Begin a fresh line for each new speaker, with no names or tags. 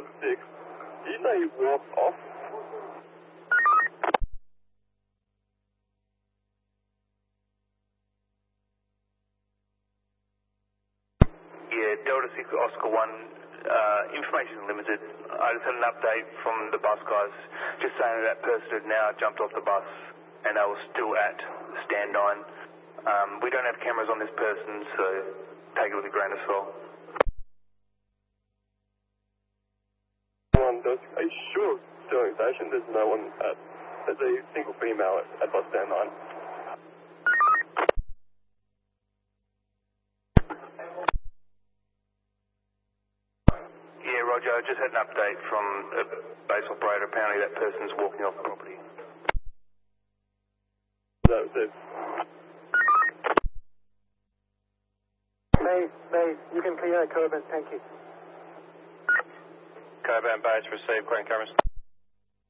number 6. Did you say he walked off?
Yeah, Delta 6 Oscar 1. Information limited. I just had an update from the bus guys just saying that person had now jumped off the bus and they were still at stand 9. We don't have cameras on this person, so take it with a grain of salt.
Are you sure during station there's no one there's a single female at bus stand 9?
Yeah, Roger, I just had an update from a base operator. Apparently that person's walking off the property.
That was it.
May, you can clear Coburn, thank you.
Coburn base received, Green cameras.